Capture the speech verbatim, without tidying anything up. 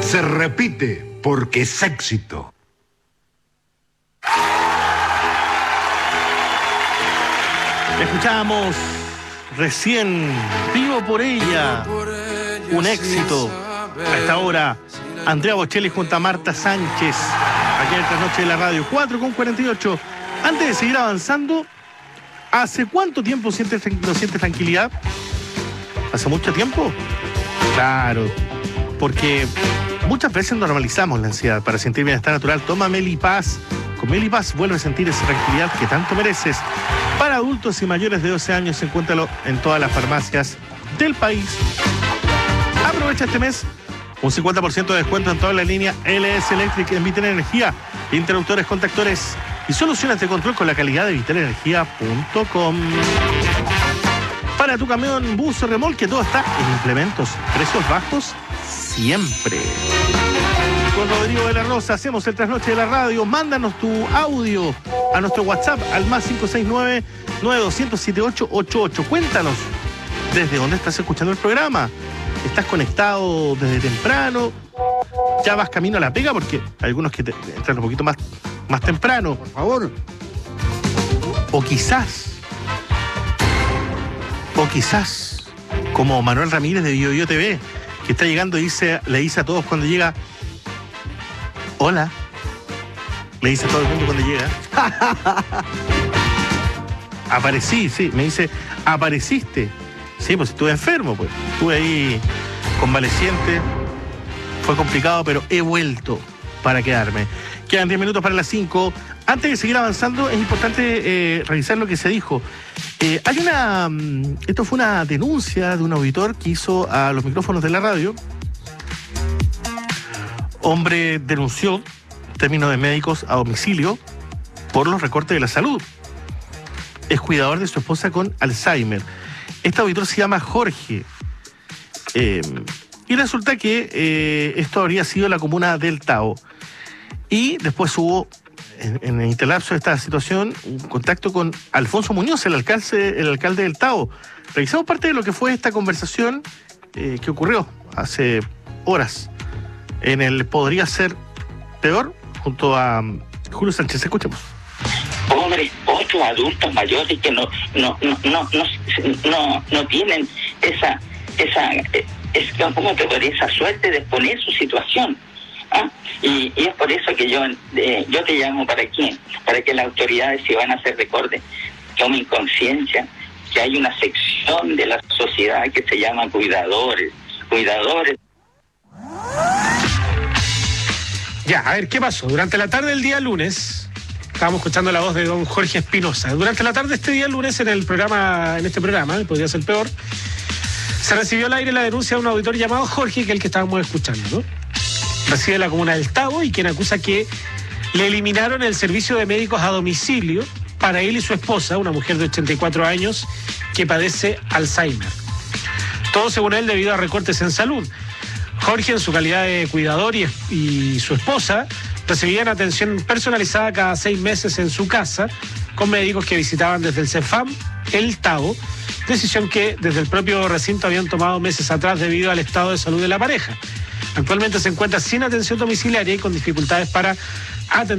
se repite porque es éxito. Escuchábamos recién Vivo por ella, un éxito. A esta hora, Andrea Bocelli junto a Marta Sánchez, aquí en esta noche de la radio, cuatro con cuarenta y ocho. Antes de seguir avanzando, ¿hace cuánto tiempo sientes, no sientes tranquilidad? ¿Hace mucho tiempo? Claro, porque muchas veces normalizamos la ansiedad. Para sentir bienestar natural, toma Melipaz. Con Melipaz vuelve a sentir esa tranquilidad que tanto mereces. Para adultos y mayores de doce años, encuéntralo en todas las farmacias del país. Aprovecha este mes un cincuenta por ciento de descuento en toda la línea L S Electric en Vital Energía, interruptores, contactores y soluciones de control con la calidad de vital energía punto com. Para tu camión, bus o remolque, todo está en implementos. Precios bajos siempre. Con Rodrigo de la Rosa hacemos el trasnoche de la radio. Mándanos tu audio a nuestro WhatsApp al más cinco seis nueve, nueve dos cero siete ocho ocho ocho. Cuéntanos desde dónde estás escuchando el programa. ¿Estás conectado desde temprano? ¿Ya vas camino a la pega? Porque hay algunos que te, entran un poquito más, más temprano. Por favor. O quizás, o quizás, como Manuel Ramírez de Bio Bio T V, que está llegando y dice, le dice a todos cuando llega, hola. Le dice a todo el mundo cuando llega. Aparecí, sí, me dice, apareciste. Sí, pues estuve enfermo, pues. Estuve ahí convaleciente. Fue complicado, pero he vuelto para quedarme. Quedan diez minutos para las cinco. Antes de seguir avanzando, es importante eh, revisar lo que se dijo. Eh, hay una... Esto fue una denuncia de un auditor que hizo a los micrófonos de la radio. Hombre denunció en términos de médicos a domicilio por los recortes de la salud. Es cuidador de su esposa con Alzheimer. Este auditor se llama Jorge. Eh, y resulta que eh, esto habría sido la comuna del Tao. Y después hubo, en, en el interlapso de esta situación, un contacto con Alfonso Muñoz, el alcalde, el alcalde del Tao. Revisamos parte de lo que fue esta conversación eh, que ocurrió hace horas en el Podría Ser Peor, junto a um, Julio Sánchez. Escuchemos. Pobres otros adultos mayores que no no no no no, no, no tienen esa esa es como te podría esa suerte de exponer su situación. ¿Ah? Y, y es por eso que yo eh, yo te llamo para qué, para que las autoridades, si van a hacer recortes, tomen conciencia que hay una sección de la sociedad que se llama cuidadores, cuidadores. Ya, a ver, ¿qué pasó? Durante la tarde del día lunes, estábamos escuchando la voz de don Jorge Espinosa. Durante la tarde de este día lunes, en el programa, en este programa, Podría Ser Peor, se recibió al aire la denuncia de un auditor llamado Jorge, que es el que estábamos escuchando, ¿no? Reside en la comuna del Tabo y quien acusa que le eliminaron el servicio de médicos a domicilio para él y su esposa, una mujer de ochenta y cuatro años que padece Alzheimer. Todo según él debido a recortes en salud. Jorge, en su calidad de cuidador, y, y su esposa recibían atención personalizada cada seis meses en su casa con médicos que visitaban desde el CEFAM, el Tabo, decisión que desde el propio recinto habían tomado meses atrás debido al estado de salud de la pareja. Actualmente se encuentra sin atención domiciliaria y con dificultades para atender